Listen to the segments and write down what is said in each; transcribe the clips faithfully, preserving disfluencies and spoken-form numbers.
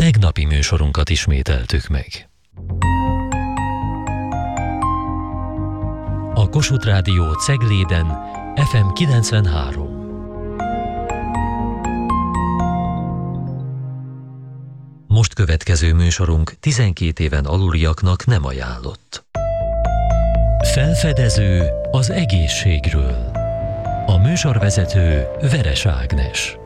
tegnapi műsorunkat ismételtük meg. A Kossuth Rádió Cegléden ef em kilencvenhárom. Most következő műsorunk tizenkét éven aluliaknak nem ajánlott. Felfedező az egészségről. A műsorvezető Veres Ágnes.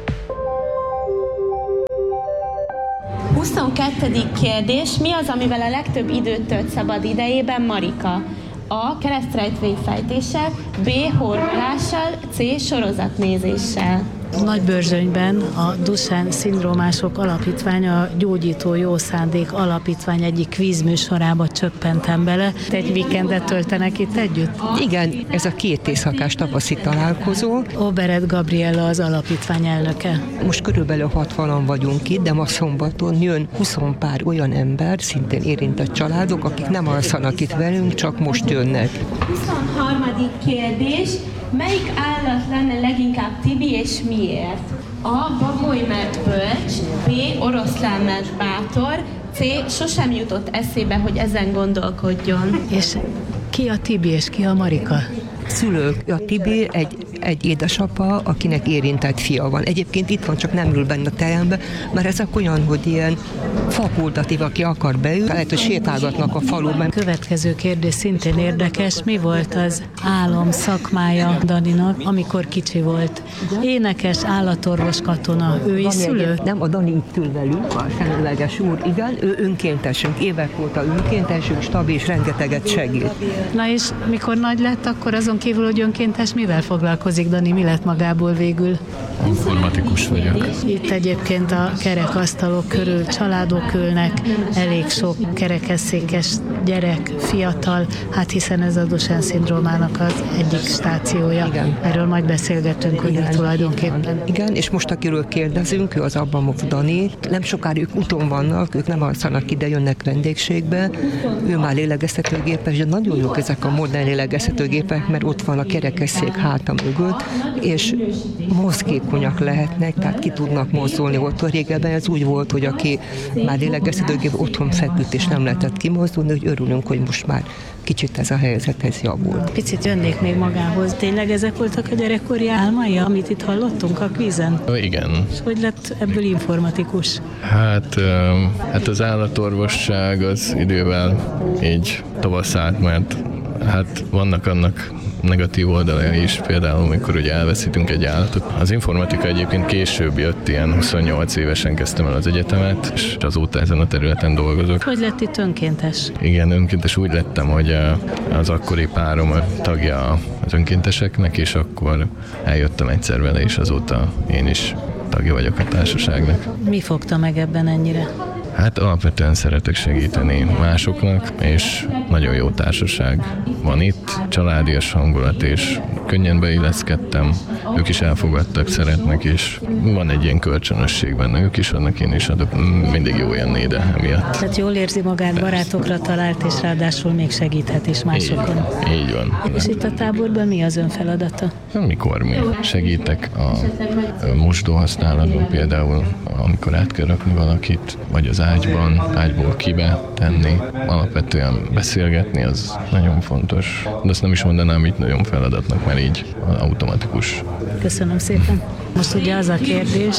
huszonkettedik kérdés. Mi az, amivel a legtöbb időt tölt szabad idejében Marika? A. Keresztrejtvény fejtéssel, B. horgolással, C. sorozatnézéssel. Nagybörzsönyben a Duchenne-szindrómások alapítványa, a Gyógyító Jó Szándék Alapítvány egyik kvízműsorába csöppentem bele. Egy víkendet töltenek itt együtt? Igen, ez a két éjszakás tavaszi találkozó. Oberet Gabriella az alapítvány elnöke. Most körülbelül hatvanan vagyunk itt, de ma szombaton jön húsz pár olyan ember, szintén érintett családok, akik nem alszanak itt velünk, csak most jönnek. huszonharmadik kérdés. Melyik állat lenne leginkább Tibi és miért? A. Bagoly, mert bölcs, B. Oroszlán, mert bátor, C. Sosem jutott eszébe, hogy ezen gondolkodjon. És ki a Tibi és ki a Marika? Szülők, a Tibi egy, egy édesapa, akinek érintett fia van. Egyébként itt van, csak nem ül benne a teremben, mert ezek olyan, hogy ilyen fakultatív, aki akar beül, lehet, hogy sétálgatnak a faluban. Következő kérdés szintén érdekes. Mi volt az álom szakmája Daninak, amikor kicsi volt? Énekes, állatorvos, katona, ő is szülő? Nem, a Dani itt ül velünk, a semleges úr, igen, ő önkéntesünk, évek óta önkéntesünk, stabil és rengeteget segít. Na és mikor nagy lett, akkor azon kívül, hogy önkéntes, mivel foglalkozik Dani? Mi lett magából végül? Informatikus vagyok. Itt egyébként a kerekasztalok körül családok ülnek, elég sok kerekesszékes gyerek, fiatal, hát hiszen ez a Duchenne-szindrómának az egyik stációja. Igen. Erről majd beszélgetünk, hogy mi tulajdonképpen. Igen, és most akiről kérdezünk, ő az Abramov Dani. Nem sokára ők úton vannak, ők nem alszanak ide, jönnek vendégségbe. Ő már lélegeztetőgépes, de nagyon jók ezek a modern lélegeztetőgépek, mert ott van a kerekesszék háta mögött, és mozgékonyak lehetnek, tehát ki tudnak mozdulni. Ott régebben ez úgy volt, hogy aki már lélegeztetőgép otthon feküdt és nem lehetett kimozdulni, hogy örülünk, hogy most már kicsit ez a helyzet, ez javult. Picit jönnék még magához. Tényleg ezek voltak a gyerekkori álmai, amit itt hallottunk a kvízen? Igen. És hogy lett ebből informatikus? Hát, hát az állatorvosság az idővel így tavaszált, mert hát vannak annak negatív oldalai is, például amikor ugye elveszítünk egy állatot. Az informatika egyébként később jött, ilyen huszonnyolc évesen kezdtem el az egyetemet, és azóta ezen a területen dolgozok. Hogy lett itt önkéntes? Igen, önkéntes úgy lettem, hogy az akkori párom tagja az önkénteseknek, és akkor eljöttem egyszer vele, és azóta én is tagja vagyok a társaságnak. Mi fogta meg ebben ennyire? Hát alapvetően szeretek segíteni másoknak, és nagyon jó társaság van itt, családias hangulat, és könnyen beilleszkedtem, ők is elfogadtak, szeretnek, és van egy ilyen kölcsönösség benne, ők is adnak, én is adok, mindig jó jönni ide emiatt. Tehát jól érzi magát, barátokra talált, és ráadásul még segíthet is másokon. Így, így van. És itt a táborban mi az ön feladata? Mikor mi segítek a mosdóhasználatban például, amikor át kell rakni valakit, vagy az ágyban, ágyból kibe tenni. Alapvetően beszélgetni, az nagyon fontos. De azt nem is mondanám így nagyon feladatnak, mert így automatikus. Köszönöm szépen. Most ugye az a kérdés,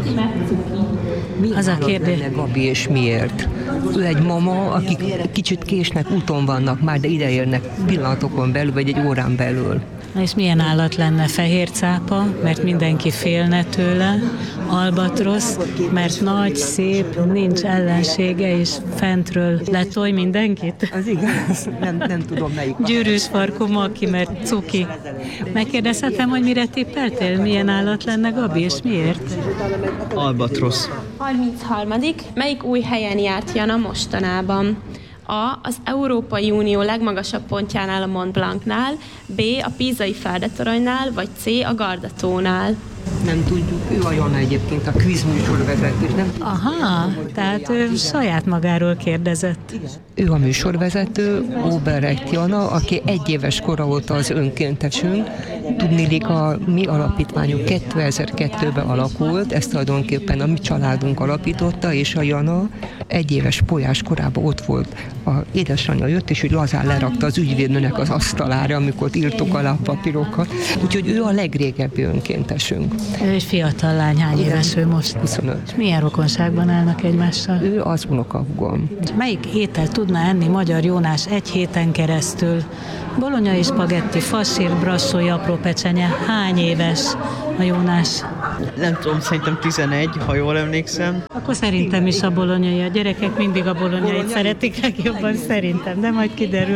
az a kérdés. Gabi, és miért? Ő egy mama, akik kicsit késnek, úton vannak már, de ideérnek pillanatokon belül, vagy egy órán belül. És milyen állat lenne? Fehér cápa, mert mindenki félne tőle, albatrosz, mert nagy, szép, nincs ellensége, és fentről letolj mindenkit. Az igaz, nem, nem tudom melyik. Gyűrűs farkú maki, mert cuki. Megkérdezhetem, hogy mire tippeltél? Milyen állat lenne, Gabi, és miért? Albatrosz. harmincharmadik Melyik új helyen járt Jana mostanában? A. Az Európai Unió legmagasabb pontjánál, a Mont Blancnál, B. a Pízai Feldetoronynál, vagy C. a Gardatónál. Nem tudjuk, ő a Jana egyébként, a kvízműsorvezető, és nem. Aha, tehát ő saját magáról kérdezett. Ő a műsorvezető, Oberet Jana, aki egy éves kora óta az önkéntesünk, Tudniillik, a mi alapítványunk kétezer-kettőben alakult, ezt tulajdonképpen a mi családunk alapította, és a Jana egyéves polyás korában ott volt. A édesanyja jött, és úgy lazán lerakta az ügyvédnőnek az asztalára, amikor írtuk alá a papírokat. Úgyhogy ő a legrégebbi önkéntesünk. Ő egy fiatal lány, hány Igen. éves ő most? huszonöt. És milyen rokonságban állnak egymással? Ő az unokahúgom. Melyik étel tudna enni Magyar Jónás egy héten keresztül? Bolonyai spagetti, fasír, brassói, apró pecsenye. Hány éves a Jónás? Nem tudom, szerintem tizenegy, ha jól emlékszem. Akkor szerintem is a bolonyai. A gyerekek mindig a bolonyait szeretik legjobban, szerintem, de majd kiderül.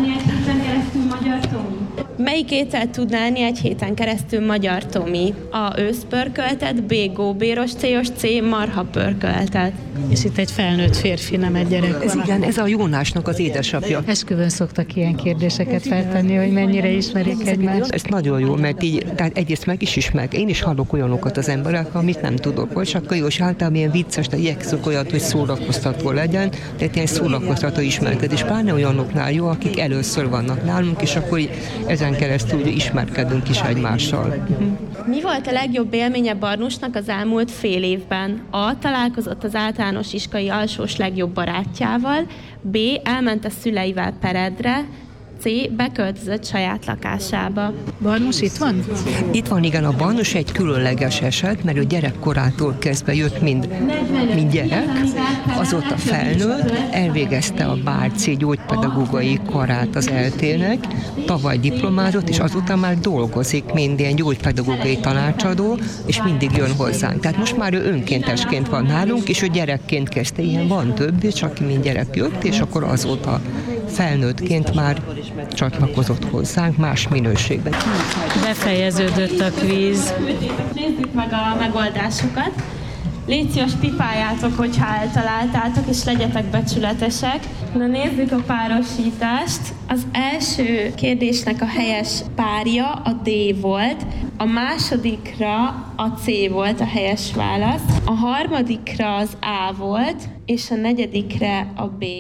Melyik ételt tudná enni egy héten keresztül Magyar Tomi? A őszpörköltet, B. góbéros célos, C. marha pörköltet. És itt egy felnőtt férfi, nem egy gyerek. Ez igen, ez a Jónásnak az édesapja. Esküvőn szoktak ilyen kérdéseket feltenni, hogy mennyire ismerik egymást. Ez nagyon jó, mert így, tehát egyrészt meg is ismerek. Én is hallok olyanokat az emberek, amit nem tudok. És akkor jó, és általában ilyen vicces, de igyekszünk olyat, hogy szórakoztató legyen, tehát ilyen szórakoztató ismerkedés. Pláne olyanoknál jó, akik először vannak nálunk, és akkor ezen keresztül ugye ismerkedünk is egymással. Mi volt a legjobb élménye Barnusnak az elmúlt fél évben? A. Találkozott az általános iskolai alsós legjobb barátjával, B. Elment a szüleivel Peredre, C. Beköltözött saját lakásába. Barnus itt van? Itt van, igen, a Barnus egy különleges eset, mert ő gyerekkorától kezdve jött mind, mind gyerek, azóta felnőtt, elvégezte a Bárci gyógypedagógiai karát az eltének, tavaly diplomázott, és azóta már dolgozik, mint ilyen gyógypedagógiai tanácsadó, és mindig jön hozzánk. Tehát most már ő önkéntesként van nálunk, és ő gyerekként kezdte, ilyen van több, és aki mind gyerek jött, és akkor azóta felnőttként már csatlakozott hozzánk más minőségben. Befejeződött a kvíz. Nézzük meg a megoldásokat. Légy szíves, pipáljátok, hogyha eltaláltátok, és legyetek becsületesek. Na nézzük a párosítást. Az első kérdésnek a helyes párja a D volt, a másodikra a C volt a helyes válasz, a harmadikra az A volt, és a negyedikre a B.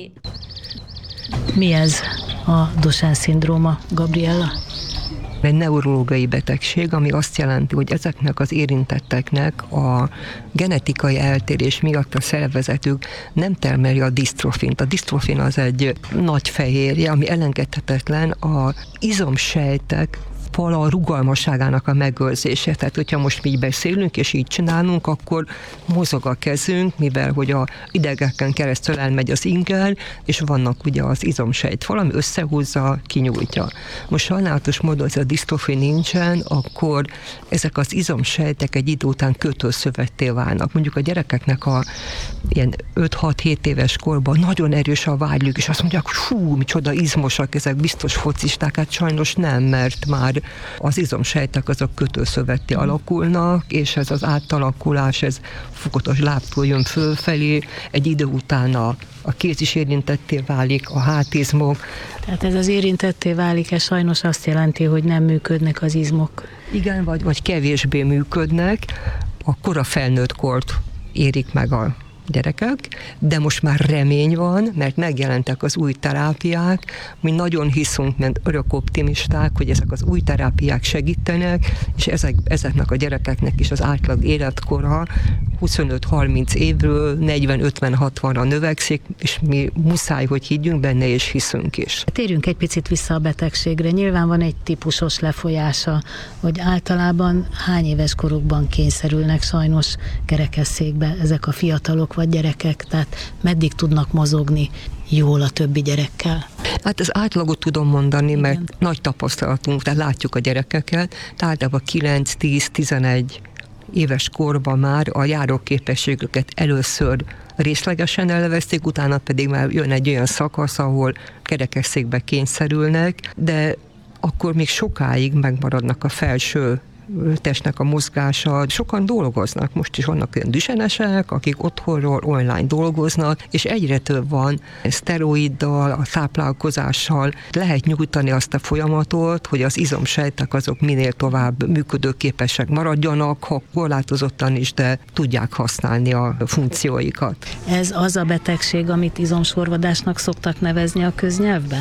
Mi ez a Duchenne-szindróma, Gabriella? Egy neurológiai betegség, ami azt jelenti, hogy ezeknek az érintetteknek a genetikai eltérés miatt a szervezetük nem termeli a disztrofint. A disztrofin az egy nagy fehérje, ami elengedhetetlen a izomsejtek fala rugalmasságának a megőrzése. Tehát, hogyha most mi így beszélünk, és így csinálunk, akkor mozog a kezünk, mivel hogy a idegeken keresztül elmegy az inger, és vannak ugye az izomsejtfal, ami összehúzza, kinyújtja. Most sajnálatos módon, hogy a disztrofin nincsen, akkor ezek az izomsejtek egy idő után kötőszövetté válnak. Mondjuk a gyerekeknek a ilyen öt-hat-hét éves korban nagyon erős a vágyluk, és azt mondják, hú, micsoda izmosak, ezek biztos focisták, hát sajnos nem, mert már az izomsejtek azok kötőszövetté alakulnak, és ez az átalakulás, ez fokozatos lábtól jön fölfelé, egy idő után a, a kéz is érintetté válik, a hátizmok. Tehát ez az érintetté válik, ez sajnos azt jelenti, hogy nem működnek az izmok. Igen, vagy, vagy kevésbé működnek, a kora felnőtt kort érik meg a gyerekek, de most már remény van, mert megjelentek az új terápiák, mi nagyon hiszünk, mert örök optimisták, hogy ezek az új terápiák segítenek, és ezek, ezeknek a gyerekeknek is az átlag életkora huszonöt-harminc évről negyven-ötven-hatvanra növekszik, és mi muszáj, hogy higgyünk benne, és hiszünk is. Térjünk egy picit vissza a betegségre. Nyilván van egy típusos lefolyása, hogy általában hány éves korukban kényszerülnek sajnos kerekesszékbe ezek a fiatalok vagy gyerekek, tehát meddig tudnak mozogni jól a többi gyerekkel? Hát az átlagot tudom mondani, Igen. mert nagy tapasztalatunk, tehát látjuk a gyerekeket, tehát a kilenc-tíz-tizenegy éves korban már a járóképességüket először részlegesen elvesztik, utána pedig már jön egy olyan szakasz, ahol kerekesszékbe kényszerülnek, de akkor még sokáig megmaradnak a felső testnek a mozgása. Sokan dolgoznak, most is vannak olyan düsenesek, akik otthonról online dolgoznak, és egyre több van szteroiddal, a táplálkozással. Lehet nyújtani azt a folyamatot, hogy az izomsejtek azok minél tovább működőképesek maradjanak, ha korlátozottan is, de tudják használni a funkcióikat. Ez az a betegség, amit izomsorvadásnak szoktak nevezni a köznyelvben?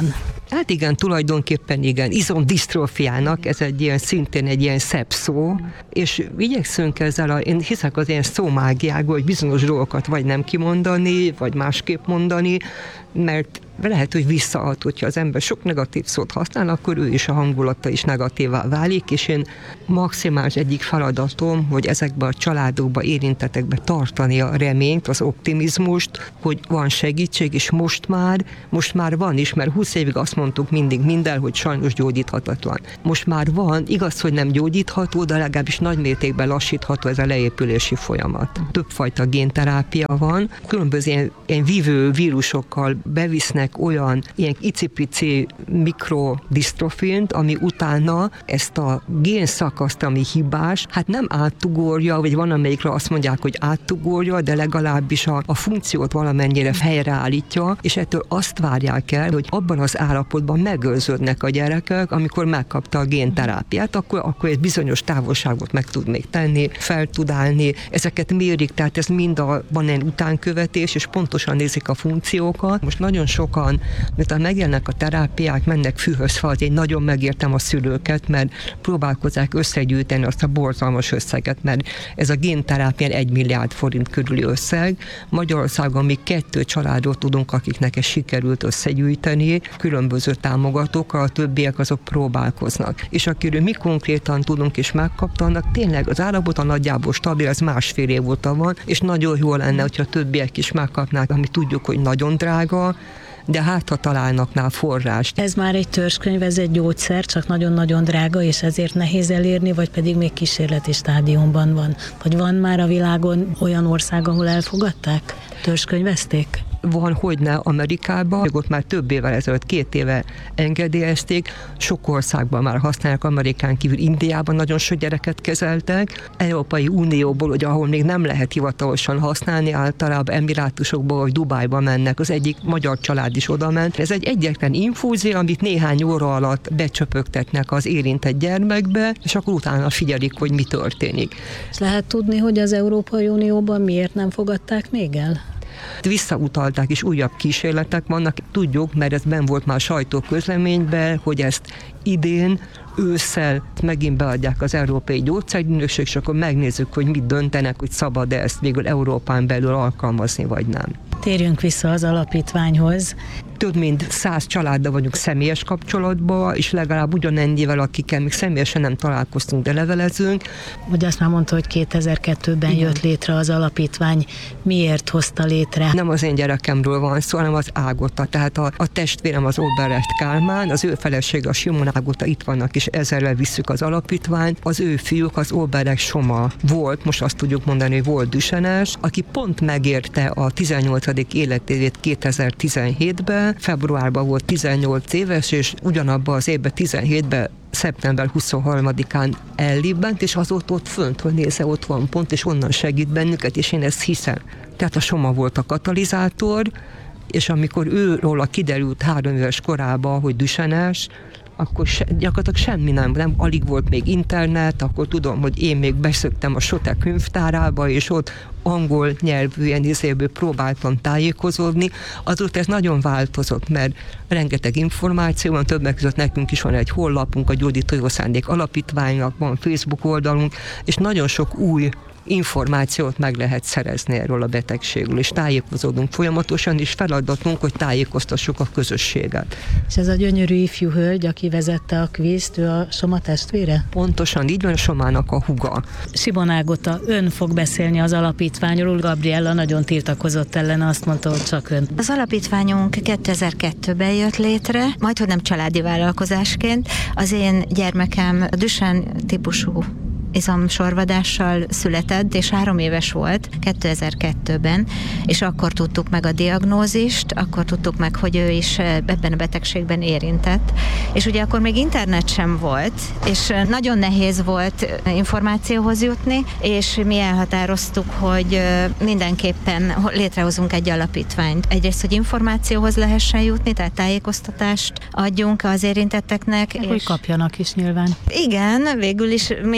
Hát igen, tulajdonképpen igen, izomdisztrófiának, ez egy ilyen, szintén egy ilyen szebb szó, és igyekszünk ezzel, a, én hiszek az ilyen szómágiából, hogy bizonyos dolgokat vagy nem kimondani, vagy másképp mondani, mert lehet, hogy visszaad, hogyha az ember sok negatív szót használ, akkor ő is a hangulata is negatívá válik, és én maximális egyik feladatom, hogy ezekben a családokban, érintetekben tartani a reményt, az optimizmust, hogy van segítség, és most már, most már van is, mert húsz évig azt mondtuk mindig minden, hogy sajnos gyógyíthatatlan. Most már van, igaz, hogy nem gyógyítható, de legalábbis nagy mértékben lassítható ez a leépülési folyamat. Többfajta génterápia van, különböző ilyen, ilyen vívő vírusokkal bevisznek olyan ilyen icipici mikrodisztrofint, ami utána ezt a génszakaszt, ami hibás, hát nem átugorja, vagy van amelyikre azt mondják, hogy átugorja, de legalábbis a, a funkciót valamennyire helyreállítja, és ettől azt várják el, hogy abban az állapotban megőrződnek a gyerekek, amikor megkapta a génterápiát, akkor, akkor egy bizonyos távolságot meg tud még tenni, fel tud állni, ezeket mérik, tehát ez mind a, van egy utánkövetés, és pontosan nézik a funkciókat. Most nagyon sokan, miután megjelennek a terápiák, mennek fűhöz falni, én nagyon megértem a szülőket, mert próbálkozzák összegyűjteni azt a borzalmas összeget, mert ez a génterápián egy milliárd forint körüli összeg. Magyarországon mi kettő családot tudunk, akiknek ez sikerült összegyűjteni, különböző támogatókkal, a többiek azok próbálkoznak. És akiről mi konkrétan tudunk és megkapta, annak tényleg az állapota nagyjából stabil, ez másfél év óta van, és nagyon jó lenne, hogyha a többiek is megkapnák, ami tudjuk, hogy nagyon drága, de hát ha találnak rá forrást. Ez már egy törzskönyv, ez egy gyógyszer, csak nagyon-nagyon drága, és ezért nehéz elérni, vagy pedig még kísérleti stádiumban van? Vagy van már a világon olyan ország, ahol elfogadták? Törzskönyvezték? Van, hogyne Amerikában, ott már több évvel ezelőtt, két éve engedélyezték, sok országban már használják, Amerikán kívül Indiában nagyon sok gyereket kezeltek, Európai Unióból, hogy ahol még nem lehet hivatalosan használni, általában Emirátusokból vagy Dubájba mennek, az egyik magyar család is oda ment. Ez egy egyetlen infúzió, amit néhány óra alatt becsöpögtetnek az érintett gyermekbe, és akkor utána figyelik, hogy mi történik. És lehet tudni, hogy az Európai Unióban miért nem fogadták még el? Visszautalták, és újabb kísérletek vannak. Tudjuk, mert ez benn volt már sajtóközleményben, hogy ezt idén ősszel megint beadják az Európai Gyógyszerügynökség, és akkor megnézzük, hogy mit döntenek, hogy szabad-e ezt végül Európán belül alkalmazni, vagy nem. Térjünk vissza az alapítványhoz. Több mint száz családdal vagyunk személyes kapcsolatban, és legalább ugyanennyivel, akikkel még személyesen nem találkoztunk, de levelezünk. Ugye azt már mondta, hogy kétezer-kettőben Igen. jött létre az alapítvány. Miért hozta létre? Nem az én gyerekemről van szó, hanem az Ágota. Tehát a, a testvérem az Oberrecht Kálmán, az ő felesége a Simon Ágota itt vannak, és ezerrel visszük az alapítványt. Az ő fiúk, az Oberrecht Soma volt, most azt tudjuk mondani, hogy volt düsenes, aki pont megérte a tizennyolcadik életévét kétezer-tizenhétben, februárban volt tizennyolc éves, és ugyanabban az évben tizenhétben szeptember huszonharmadikán ellibbent, és azóta ott fönt, hogy nézze, ott van pont, és onnan segít bennünket, és én ezt hiszem. Tehát a Soma volt a katalizátor, és amikor őróla kiderült három éves korában, hogy düsenes, akkor se, gyakorlatilag semmi nem, nem, alig volt még internet, akkor tudom, hogy én még beszöktem a Sote könyvtárába, és ott angol nyelvű ilyen izéből próbáltam tájékozódni. Azóta ez nagyon változott, mert rengeteg információ van, többek között nekünk is van egy honlapunk, a Gyógyító Jó Szándék Alapítványnak, van Facebook oldalunk, és nagyon sok új információt meg lehet szerezni erről a betegségről, és tájékozódunk folyamatosan, és feladatunk, hogy tájékoztassuk a közösséget. És ez a gyönyörű ifjú hölgy, aki vezette a kvízt, ő a Soma testvére? Pontosan így van, a Somának a húga. Simon Ágota, ön fog beszélni az alapítványról, Gabriella nagyon tiltakozott ellene, azt mondta, hogy csak ön. Az alapítványunk kétezer-kettőben jött létre, majdhogy nem családi vállalkozásként. Az én gyermekem Duchenne típusú izomsorvadással született, és három éves volt kétezer-kettőben, és akkor tudtuk meg a diagnózist, akkor tudtuk meg, hogy ő is ebben a betegségben érintett. És ugye akkor még internet sem volt, és nagyon nehéz volt információhoz jutni, és mi elhatároztuk, hogy mindenképpen létrehozunk egy alapítványt. Egyrészt, hogy információhoz lehessen jutni, tehát tájékoztatást adjunk az érintetteknek. Hogy kapjanak is nyilván. Igen, végül is mi azért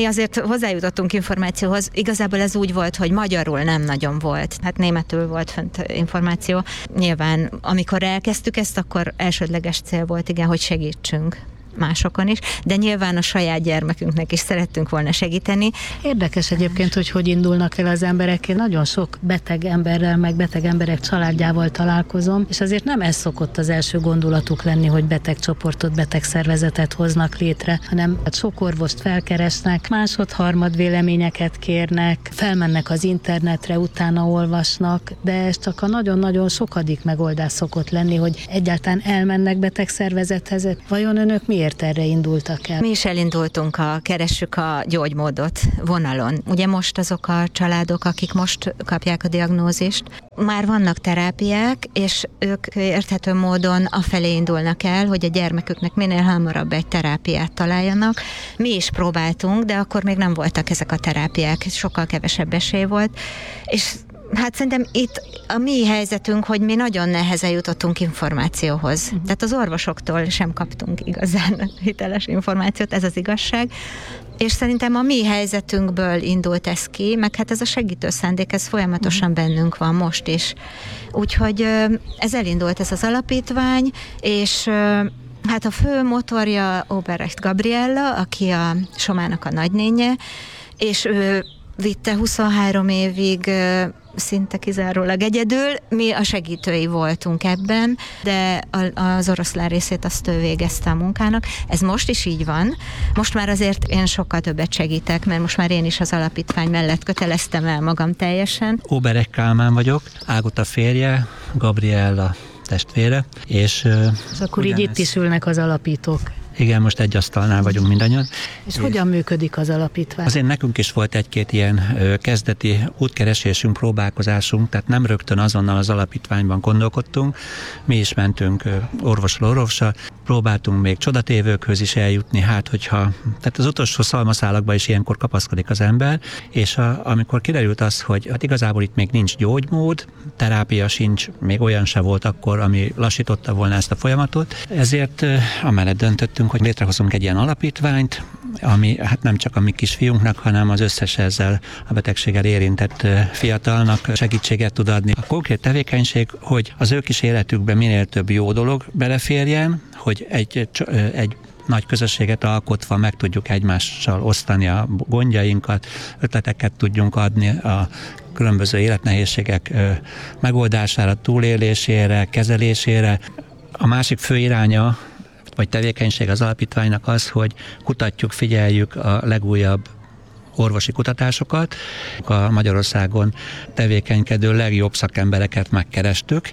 hozzájutottunk információhoz. Igazából ez úgy volt, hogy magyarul nem nagyon volt. Hát németül volt fent információ. Nyilván, amikor elkezdtük ezt, akkor elsődleges cél volt, igen, hogy segítsünk másokon is, de nyilván a saját gyermekünknek is szerettünk volna segíteni. Érdekes egyébként, hogy hogy indulnak el az emberek. Én nagyon sok beteg emberrel, meg beteg emberek családjával találkozom, és azért nem ez szokott az első gondolatuk lenni, hogy beteg csoportot, beteg szervezetet hoznak létre, hanem sok orvost felkeresnek, másod-harmad véleményeket kérnek, felmennek az internetre, utána olvasnak, de ez csak a nagyon-nagyon sokadik megoldás szokott lenni, hogy egyáltalán elmennek beteg szervezethez. Vajon önök miért erre indultak el? Mi is elindultunk a Keressük a gyógymódot vonalon. Ugye most azok a családok, akik most kapják a diagnózist, már vannak terápiák, és ők érthető módon afelé indulnak el, hogy a gyermeküknek minél hamarabb egy terápiát találjanak. Mi is próbáltunk, de akkor még nem voltak ezek a terápiák, sokkal kevesebb esély volt, és hát szerintem itt a mi helyzetünk, hogy mi nagyon nehezen jutottunk információhoz. Uh-huh. Tehát az orvosoktól sem kaptunk igazán hiteles információt, ez az igazság. És szerintem a mi helyzetünkből indult ez ki, meg hát ez a segítő szándék, ez folyamatosan uh-huh. bennünk van most is. Úgyhogy ez elindult, ez az alapítvány, és hát a fő motorja Oberrecht Gabriella, aki a Somának a nagynénye, és ő vitte huszonhárom évig szinte kizárólag egyedül. Mi a segítői voltunk ebben, de az oroszlán részét azt ő végezte a munkának. Ez most is így van. Most már azért én sokkal többet segítek, mert most már én is az alapítvány mellett köteleztem el magam teljesen. Oberek Kálmán vagyok, Ágota férje, Gabriella testvére, és... És akkor így itt is ülnek az alapítók. Igen, most egy asztalnál vagyunk mindannyian. És hogyan működik az alapítvány? Azért nekünk is volt egy-két ilyen kezdeti útkeresésünk, próbálkozásunk, tehát nem rögtön azonnal az alapítványban gondolkodtunk. Mi is mentünk orvosról orvosra, próbáltunk még csodatévőkhöz is eljutni, hát hogyha, tehát az utolsó szalmaszálakban is ilyenkor kapaszkodik az ember, és a, amikor kiderült az, hogy hát igazából itt még nincs gyógymód, terápia sincs, még olyan se volt akkor, ami lassította volna ezt a folyamatot, ezért amellett döntöttünk, hogy létrehozunk egy ilyen alapítványt, ami hát nem csak a mi kisfiunknak, hanem az összes ezzel a betegséggel érintett fiatalnak segítséget tud adni. A konkrét tevékenység, hogy az ő kis életükben minél több jó dolog beleférjen, hogy egy, egy nagy közösséget alkotva meg tudjuk egymással osztani a gondjainkat, ötleteket tudjunk adni a különböző életnehézségek megoldására, túlélésére, kezelésére. A másik fő iránya vagy tevékenység az alapítványnak az, hogy kutatjuk, figyeljük a legújabb orvosi kutatásokat. A Magyarországon tevékenykedő legjobb szakembereket megkerestük,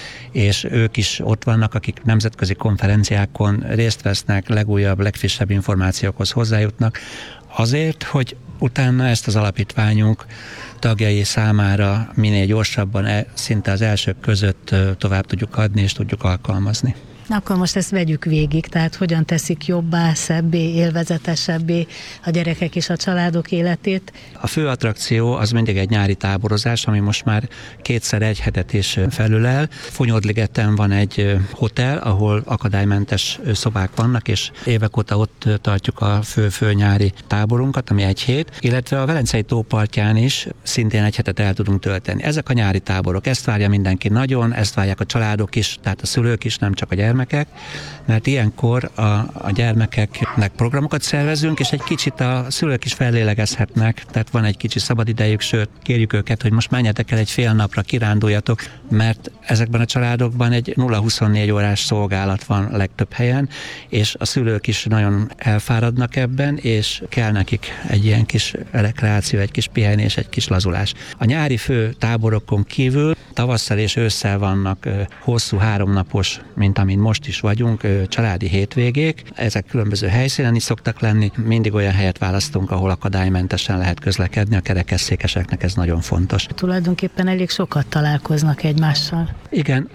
és ők is ott vannak, akik nemzetközi konferenciákon részt vesznek, legújabb, legfrissebb információkhoz hozzájutnak, azért, hogy utána ezt az alapítványunk tagjai számára minél gyorsabban, szinte az elsők között tovább tudjuk adni és tudjuk alkalmazni. Na, akkor most ezt vegyük végig, tehát hogyan teszik jobbá, szebbé, élvezetesebbé a gyerekek és a családok életét. A fő attrakció az mindig egy nyári táborozás, ami most már kétszer egy hetet is felülel. Fonyódligeten van egy hotel, ahol akadálymentes szobák vannak, és évek óta ott tartjuk a fő-fő nyári táborunkat, ami egy hét, illetve a Velencei tó partján is szintén egy hetet el tudunk tölteni. Ezek a nyári táborok, ezt várja mindenki nagyon, ezt várják a családok is, tehát a szülők is, nem csak a gyermekek, mert ilyenkor a, a gyermekeknek programokat szervezünk, és egy kicsit a szülők is fellélegezhetnek, tehát van egy kicsi szabadidejük, sőt, kérjük őket, hogy most menjetek el egy fél napra, kiránduljatok, mert ezekben a családokban egy nulla huszonnégy órás szolgálat van legtöbb helyen, és a szülők is nagyon elfáradnak ebben, és kell nekik egy ilyen kis rekreáció, egy kis pihenés, egy kis lazulás. A nyári fő táborokon kívül tavasszal és ősszel vannak hosszú háromnapos, mint amin most is vagyunk, családi hétvégék. Ezek különböző helyszínen is szoktak lenni. Mindig olyan helyet választunk, ahol akadálymentesen lehet közlekedni. A kerekesszékeseknek ez nagyon fontos. Tulajdonképpen elég sokat találkoznak egymással. Igen, hát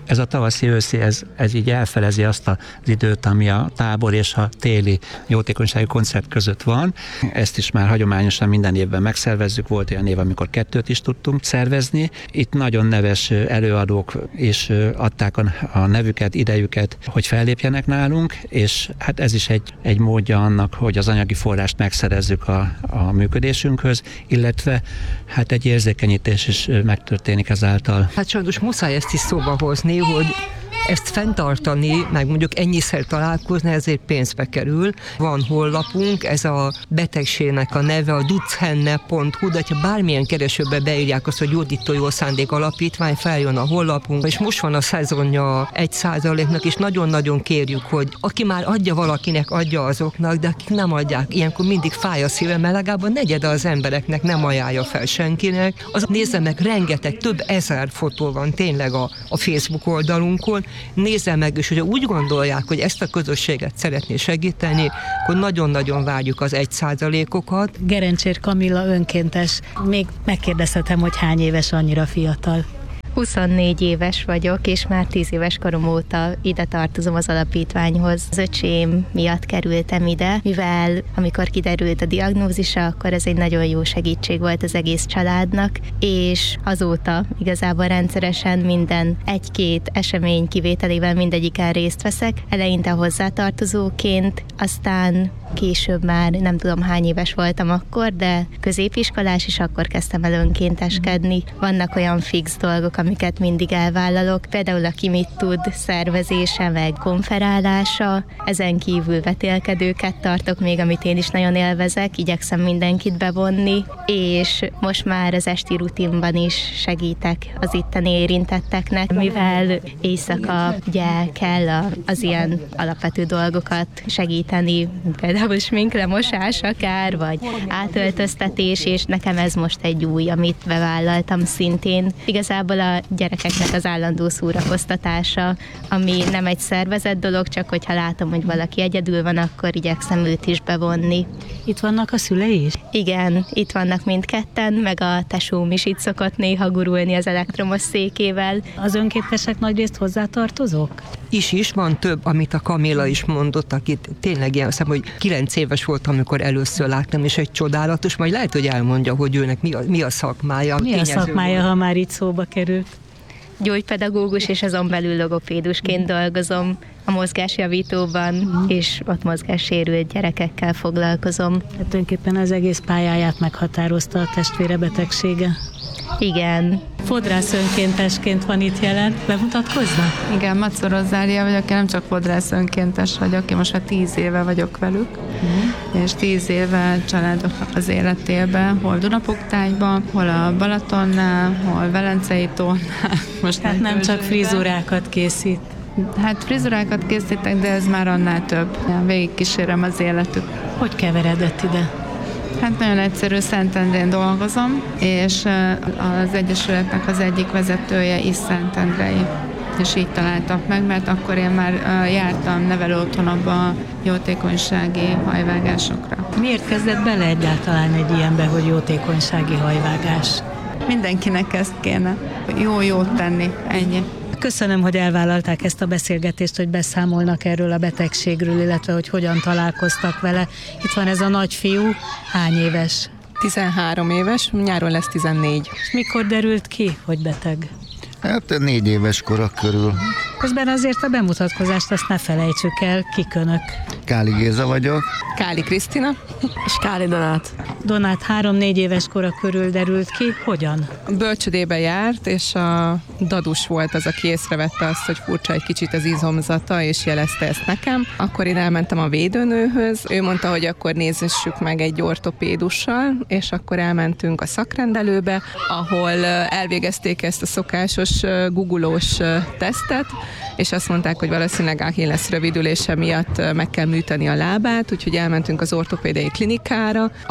Ez a tavaszi-őszi, ez, ez így elfelezi azt az időt, ami a tábor és a téli jótékonysági koncert között van. Ezt is már hagyományosan minden évben megszervezzük, volt olyan év, amikor kettőt is tudtunk szervezni. Itt nagyon neves előadók is adták a, a nevüket, idejüket, hogy fellépjenek nálunk, és hát ez is egy, egy módja annak, hogy az anyagi forrást megszerezzük a, a működésünkhöz, illetve hát egy érzékenyítés is megtörténik ezáltal. Hát sajnos muszáj ezt is szóba hozni, hogy ezt fenntartani, meg mondjuk ennyiszer találkozni, ezért pénzbe kerül. Van honlapunk, ez a betegségnek a neve a duchenne pont hu, de ha bármilyen keresőbe beírják azt, hogy Jódító Jó Szándék Alapítvány, feljön a honlapunk, és most van a szezonja egy százaléknak, és nagyon-nagyon kérjük, hogy aki már adja valakinek, adja azoknak, de akik nem adják, ilyenkor mindig fáj a szívem, mert legalább a negyede az embereknek nem ajánlja fel senkinek. Az nézze meg, rengeteg, több ezer fotó van tényleg a, a Facebook oldalunkon, nézze meg, és hogyha úgy gondolják, hogy ezt a közösséget szeretné segíteni, akkor nagyon-nagyon várjuk az egy százalékokat. Gerencsér Kamilla önkéntes. Még megkérdezhetem, hogy hány éves, annyira fiatal? huszonnégy éves vagyok, és már tíz éves korom óta ide tartozom az alapítványhoz. Az öcsém miatt kerültem ide, mivel amikor kiderült a diagnózisa, akkor ez egy nagyon jó segítség volt az egész családnak, és azóta igazából rendszeresen minden egy-két esemény kivételével mindegyiken részt veszek. Eleinte hozzátartozóként, aztán később már nem tudom hány éves voltam akkor, de középiskolás, és akkor kezdtem el önkénteskedni. Vannak olyan fix dolgok, amiket mindig elvállalok, például aki mit tud, szervezése, meg konferálása, ezen kívül vetélkedőket tartok még, amit én is nagyon élvezek, igyekszem mindenkit bevonni, és most már az esti rutinban is segítek az itteni érintetteknek, mivel éjszaka ugye kell az ilyen alapvető dolgokat segíteni, például sminklemosás akár, vagy átöltöztetés, és nekem ez most egy új, amit bevállaltam szintén. Igazából a gyerekeknek az állandó szórakoztatása, ami nem egy szervezett dolog, csak hogyha látom, hogy valaki egyedül van, akkor igyekszem őt is bevonni. Itt vannak a szülei is? Igen, itt vannak mindketten, meg a tesóm is itt szokott néha gurulni az elektromos székével. Az önkéntesek nagyrészt hozzátartozók? Is is, van több, amit a Kamilla is mondott, akit tényleg ilyen, hiszem, hogy kilenc éves volt, amikor először láttam, és egy csodálatos, majd lehet, hogy elmondja, hogy őnek mi a, mi a szakmája. Mi a szakmája, volt. Ha már itt szóba került? Gyógypedagógus, és azon belül logopédusként dolgozom a mozgásjavítóban, és ott mozgássérült gyerekekkel foglalkozom. Hát tulajdonképpen az egész pályáját meghatározta a testvére betegsége. Igen. Fodrász önkéntesként van itt jelen. Bemutatkozna? Igen, Macor Rozália vagyok, én nem csak fodrász önkéntes vagyok, én most már tíz éve vagyok velük, uh-huh. és tíz éve családoknak az életében, hol Dunapoktályban, hol a Balatonnál, hol Velencei tónál. Most hát nem csak frizurákat készít. Hát frizurákat készítek, de ez már annál több. Végig kísérem az életük. Hogy keveredett ide? Hát nagyon egyszerű, Szentendrén dolgozom, és az Egyesületnek az egyik vezetője is szentendrei, és így találtak meg, mert akkor én már jártam nevelő otthonokba jótékonysági hajvágásokra. Miért kezdett bele egyáltalán egy ilyenbe, hogy jótékonysági hajvágás? Mindenkinek ezt kéne. Jó jót tenni, ennyi. Köszönöm, hogy elvállalták ezt a beszélgetést, hogy beszámolnak erről a betegségről, illetve hogy hogyan találkoztak vele. Itt van ez a nagyfiú, hány éves? tizenhárom éves, nyáron lesz tizennégy. És mikor derült ki, hogy beteg? Hát négy éves kora körül. Közben azért a bemutatkozást azt ne felejtsük el, kik önök. Káli Géza vagyok. Káli Krisztina. És Káli Donát. Donát három-négy éves kora körül derült ki, hogyan? A bölcsödébe járt, és a dadus volt az, aki észrevette azt, hogy furcsa egy kicsit az izomzata, és jelezte ezt nekem. Akkor én elmentem a védőnőhöz, ő mondta, hogy akkor nézzük meg egy ortopédussal, és akkor elmentünk a szakrendelőbe, ahol elvégezték ezt a szokásos googolós tesztet, és azt mondták, hogy valószínűleg Achilles rövidülése miatt meg kell műteni a lábát, úgyhogy elmentünk az ortopédiai klinikára, ahol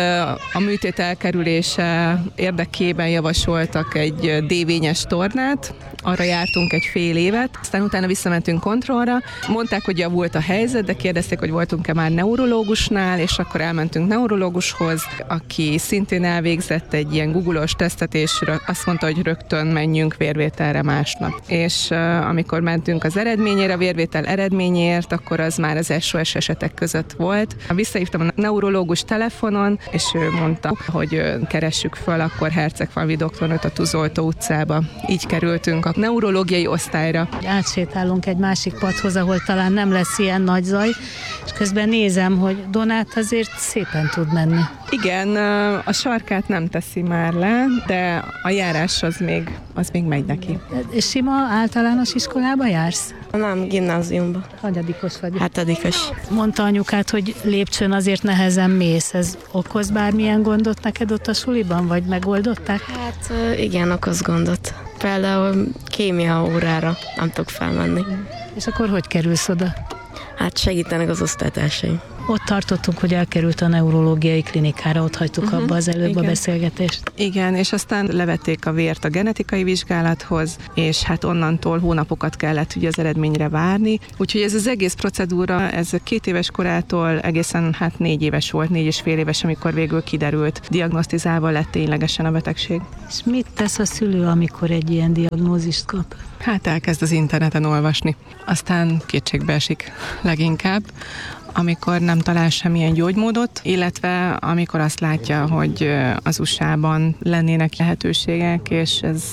a műtét elkerülése érdekében javasoltak egy dévényes tornát, arra jártunk egy fél évet, aztán utána visszamentünk kontrollra. Mondták, hogy javult a helyzet, de kérdezték, hogy voltunk-e már neurológusnál, és akkor elmentünk neurológushoz, aki szintén elvégzett egy ilyen Google-os tesztet, és azt mondta, hogy rögtön menjünk vérvételre másnap. És uh, amikor mentünk az eredményére, a vérvétel eredményért, akkor az már az es o es esetek között volt. Visszahívtam a neurológus telefonon, és ő mondta, hogy keressük föl akkor Hercegfalvi doktornőt a Tűzoltó utcába. Így kerültünk a neurológiai osztályra. Átsétálunk egy másik padhoz, ahol talán nem lesz ilyen nagy zaj, és közben nézem, hogy Donát azért szépen tud menni. Igen, a sarkát nem teszi már le, de a járás az még, az még megy neki. Sima általános iskolába jársz? Nem, gimnáziumba. Hanyadikos vagy? Hátadikos. Mondta anyukát, hogy lépcsőn azért nehezen mész. Ez okoz bármilyen gondot neked ott a suliban, vagy megoldották? Hát igen, okoz gondot. Például kémia órára nem tudok felmenni. És akkor hogy kerülsz oda? Hát segítenek az osztálytársaim. Ott tartottunk, hogy elkerült a neurológiai klinikára, ott hagytuk uh-huh, abba az előbb igen. a beszélgetést. Igen, és aztán levették a vért a genetikai vizsgálathoz, és hát onnantól hónapokat kellett ugye az eredményre várni. Úgyhogy ez az egész procedúra, ez két éves korától egészen hát négy éves volt, négy és fél éves, amikor végül kiderült, diagnosztizálva lett ténylegesen a betegség. És mit tesz a szülő, amikor egy ilyen diagnózist kap? Hát elkezd az interneten olvasni. Aztán kétségbe esik leginkább, amikor nem talál semmilyen gyógymódot, illetve amikor azt látja, hogy az u es á-ban lennének lehetőségek, és ez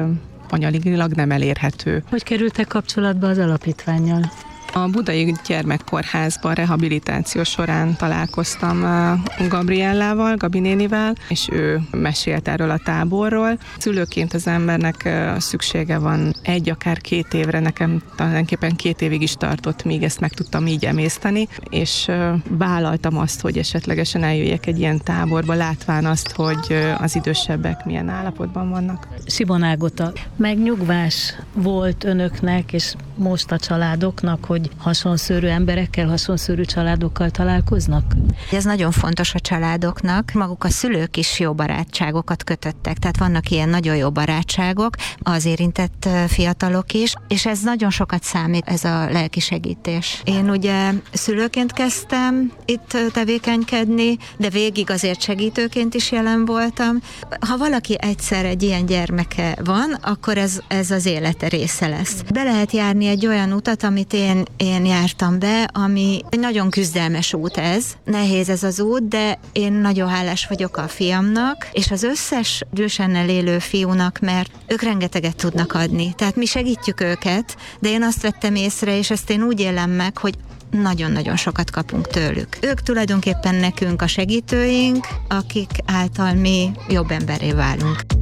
anyagi nem elérhető. Hogy kerültek kapcsolatba az alapítvánnyal? A Budai Gyermekkórházban rehabilitáció során találkoztam Gabriellával, Gabi nénivel, és ő mesélt erről a táborról. Szülőként az embernek szüksége van egy, akár két évre, nekem tulajdonképpen két évig is tartott, míg ezt meg tudtam így emészteni, és vállaltam azt, hogy esetlegesen eljöjjek egy ilyen táborba, látván azt, hogy az idősebbek milyen állapotban vannak. Simon Ágota, megnyugvás volt önöknek, és most a családoknak, hogy hasonszörű emberekkel, hasonszörű családokkal találkoznak? Ez nagyon fontos a családoknak. Maguk a szülők is jó barátságokat kötöttek, tehát vannak ilyen nagyon jó barátságok, az érintett fiatalok is, és ez nagyon sokat számít, ez a lelki segítés. Én ugye szülőként kezdtem itt tevékenykedni, de végig azért segítőként is jelen voltam. Ha valaki egyszer egy ilyen gyermeke van, akkor ez, ez az élete része lesz. Be lehet járni egy olyan utat, amit én Én jártam be, ami egy nagyon küzdelmes út ez. Nehéz ez az út, de én nagyon hálás vagyok a fiamnak, és az összes Dusennel élő fiúnak, mert ők rengeteget tudnak adni. Tehát mi segítjük őket, de én azt vettem észre, és ezt én úgy élem meg, hogy nagyon-nagyon sokat kapunk tőlük. Ők tulajdonképpen nekünk a segítőink, akik által mi jobb emberré válunk.